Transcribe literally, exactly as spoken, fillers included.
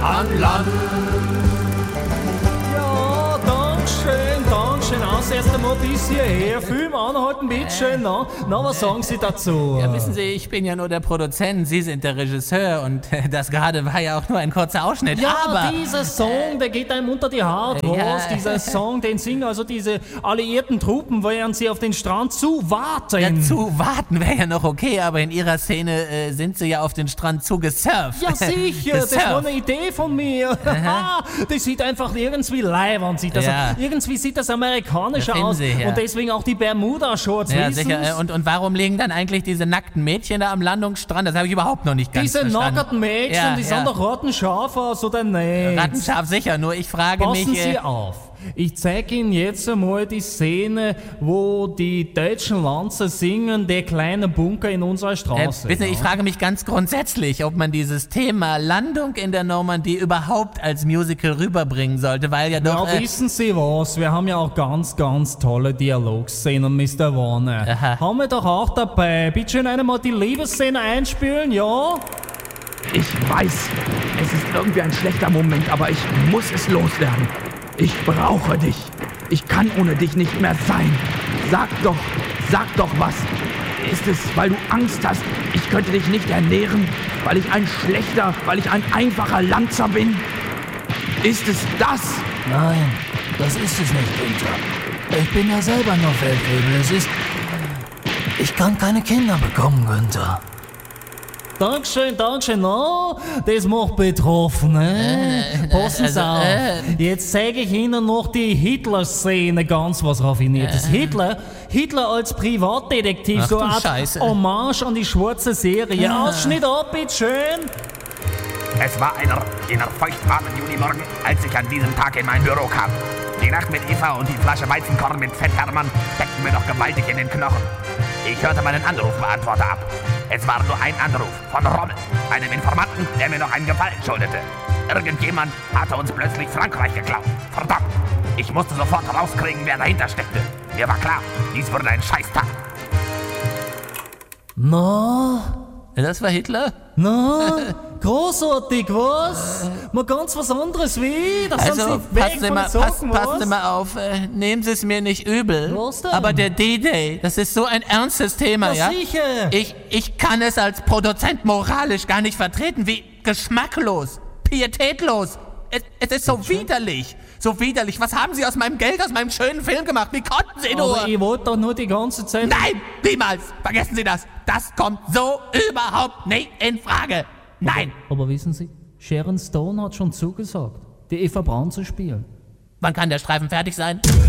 an Land. Ja, Dankeschön, Dankeschön. Aus erst einmal bis hierher. Film anhalten, bitteschön. Na, na, was sagen Sie dazu? Ja, wissen Sie, ich bin ja nur der Produzent, Sie sind der Regisseur und äh, das gerade war ja auch nur ein kurzer Ausschnitt. Ja, aber dieser Song, der geht einem unter die Haut, was? Ja. Dieser Song, den singen also diese alliierten Truppen, während sie auf den Strand zu warten. ja, zu warten wäre ja noch okay, aber in Ihrer Szene äh, sind Sie ja auf den Strand zugesurft. Ja, sicher, das Gesurft. war eine Idee von mir. Das sieht einfach irgendwie leiwand, sieht das Ja. irgendwie sieht das amerikanischer Ja, aus. finden Sie, ja. Und deswegen auch die Bermuda-Shorts, Ja, wissen sicher. Sie? Äh, Und, und warum liegen dann eigentlich diese nackten Mädchen da am Landungsstrand? Das habe ich überhaupt noch nicht ganz Diese verstanden. nackerten Mädchen, Ja, die ja. sind doch rattenscharf aus, oder nicht? Rattenscharf sicher, nur ich frage Passen mich... Sie Äh, auf. Ich zeige Ihnen jetzt einmal die Szene, wo die deutschen Lanzer singen, der kleine Bunker in unserer äh, Straße. wissen Sie, ja. ich frage mich ganz grundsätzlich, ob man dieses Thema Landung in der Normandie überhaupt als Musical rüberbringen sollte, weil ja doch... Ja, äh, wissen Sie was? Wir haben ja auch ganz, ganz tolle Dialogszenen, Mister Warner. Aha. Haben wir doch auch dabei. Bitte schön einmal die Liebesszene einspielen, ja? Ich weiß, es ist irgendwie ein schlechter Moment, aber ich muss es loswerden. Ich brauche dich. Ich kann ohne dich nicht mehr sein. Sag doch, sag doch was. Ist es, weil du Angst hast, ich könnte dich nicht ernähren? Weil ich ein schlechter, weil ich ein einfacher Lanzer bin? Ist es das? Nein, das ist es nicht, Günther. Ich bin ja selber nur Feldwebel. Es ist... Ich kann keine Kinder bekommen, Günther. Dankeschön, Dankeschön. No, das macht betroffen, ne? Passen Sie also, auf. äh. Jetzt zeige ich Ihnen noch die Hitler-Szene, ganz was Raffiniertes. Hitler, Hitler als Privatdetektiv, Ach so du eine Art Scheiße. Hommage an die schwarze Serie. Ah. Ausschnitt ab, bitteschön. Es war einer jener feuchtwarmen Junimorgen, als ich an diesem Tag in mein Büro kam. Die Nacht mit Eva und die Flasche Weizenkorn mit Fett Hermann steckten mir noch gewaltig in den Knochen. Ich hörte meinen Anrufbeantworter ab. Es war nur ein Anruf von Rommel, einem Informanten, der mir noch einen Gefallen schuldete. Irgendjemand hatte uns plötzlich Frankreich geklaut. Verdammt! Ich musste sofort rauskriegen, wer dahinter steckte. Mir war klar, dies wurde ein Scheißtag. Na, das war Hitler? na, großartig, was? Mal ganz was anderes wie? Das Also, sind Sie weg passen Sie, von mal, den pass, Socken, passen was? Sie mal auf, äh, nehmen Sie es mir nicht übel. Was denn? Aber der D-Day, das ist so ein ernstes Thema, Ja, ja? sicher. Ich, ich kann es als Produzent moralisch gar nicht vertreten, wie geschmacklos, pietätlos. Es, es ist so widerlich, so widerlich. Was haben Sie aus meinem Geld, aus meinem schönen Film gemacht? Wie konnten Sie nur? Aber ich wollte doch nur die ganze Zeit... Nein, niemals. Vergessen Sie das. Das kommt so überhaupt nicht in Frage. Nein. Aber wissen Sie, Sharon Stone hat schon zugesagt, die Eva Braun zu spielen. Wann kann der Streifen fertig sein?